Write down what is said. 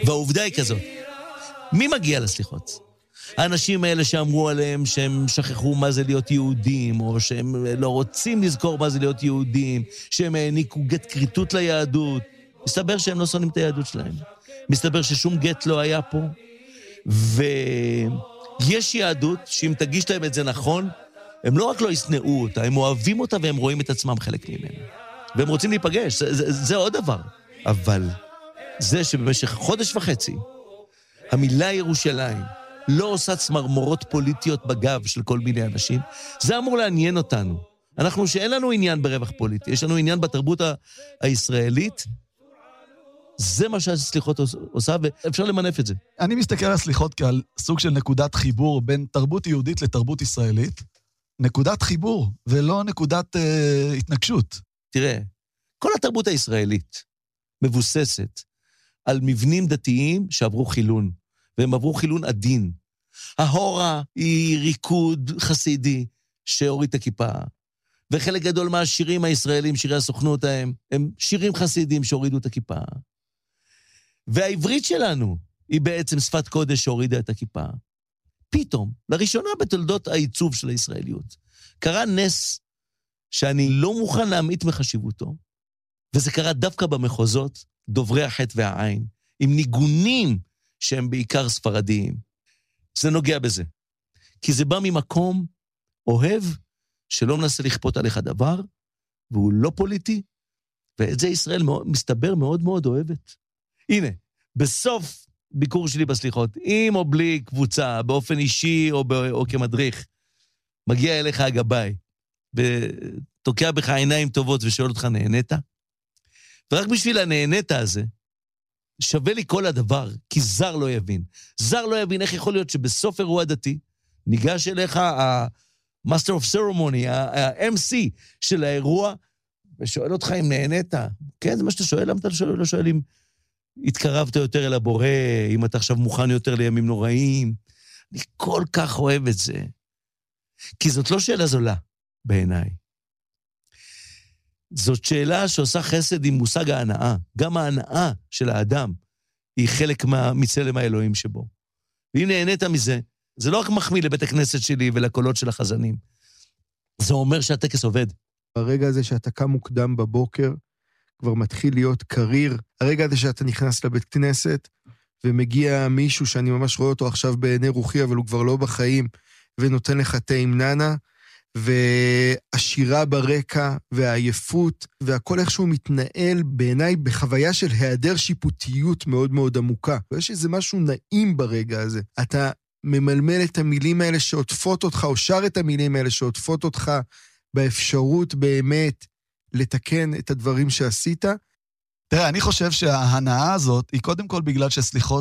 והעובדה היא כזאת. מי מגיע לסליחות? האנשים האלה שאמרו עליהם שהם שכחו מה זה להיות יהודים, או שהם לא רוצים לזכור מה זה להיות יהודים, שהם העניקו גט כריתות ליהדות. מסתבר שהם לא שונאים את היהדות שלהם. מסתבר ששום גט לא היה פה. ויש יהדות שאם תגיש להם את זה נכון, הם לא רק לא יסנאו אותה, הם אוהבים אותה והם רואים את עצמם חלק ממנו. והם רוצים להיפגש, זה עוד דבר. אבל זה שבמשך חודש וחצי, המילה ירושלים לא עושה צמרמורות פוליטיות בגב של כל מיני אנשים, זה אמור לעניין אותנו. אנחנו שאין לנו עניין ברווח פוליטי, יש לנו עניין בתרבות הישראלית, זה מה שהסליחות עושה, ואפשר למנף את זה. אני מסתכל על הסליחות כעל סוג של נקודת חיבור בין תרבות יהודית לתרבות ישראלית, נקודת חיבור, ולא נקודת התנגשות. תראה, כל התרבות הישראלית מבוססת על מבנים דתיים שעברו חילון, והם עברו חילון עדין. ההורה היא ריקוד חסידי שהוריד את הכיפה, וחלק גדול מהשירים הישראלים, שירי הסוכנות הם שירים חסידים שהורידו את הכיפה. והעברית שלנו היא בעצם שפת קודש שהורידה את הכיפה. פתאום, לראשונה בתולדות העיצוב של הישראליות, קרה נס שאני לא מוכן להמעיט מחשיבותו, וזה קרה דווקא במחוזות, דוברי החטא והעין, עם ניגונים שהם בעיקר ספרדיים. זה נוגע בזה. כי זה בא ממקום אוהב, שלא מנסה לכפות עליך דבר, והוא לא פוליטי, ואת זה ישראל מסתבר מאוד מאוד אוהבת. הנה, בסוף ביקור שלי בסליחות, עם או בלי קבוצה, באופן אישי או כמדריך, מגיע אליך הגבאי, ותוקע בך עיניים טובות ושואל אותך, נהנית? ורק בשביל הנהנית הזה, שווה לי כל הדבר, כי זר לא יבין. זר לא יבין איך יכול להיות שבסוף אירוע דתי, ניגש אליך ה-Master of Ceremony, ה-MC של האירוע, ושואל אותך אם נהנית. כן, זה מה שאתה שואל, למה אתה לא שואל אם התקרבת יותר אל הבורא, אם אתה עכשיו מוכן יותר לימים נוראים. אני כל כך אוהב את זה. כי זאת לא שאלה זולה, בעיניי. זאת שאלה שעושה חסד עם מושג ההנאה. גם ההנאה של האדם היא חלק מצלם האלוהים שבו. ואם נהנית מזה, זה לא רק מחמיא לבית הכנסת שלי ולקולות של החזנים. זה אומר שהטקס עובד. הרגע הזה שאתה קם מוקדם בבוקר, כבר מתחיל להיות קריר. הרגע הזה שאתה נכנס לבית כנסת, ומגיע מישהו שאני ממש רואה אותו עכשיו בעיני רוחי, אבל הוא כבר לא בחיים, ונותן לך תה עם ננה, והשירה ברקע, והעייפות, והכל איכשהו מתנהל בעיניי בחוויה של היעדר שיפוטיות מאוד מאוד עמוקה. ויש איזה משהו נעים ברגע הזה. אתה ממלמל את המילים האלה שעוטפות אותך, או שר את המילים האלה שעוטפות אותך, באפשרות באמת לתקן את הדברים שעשית. תראה, אני חושב שההנאה הזאת היא קודם כל בגלל שסליחות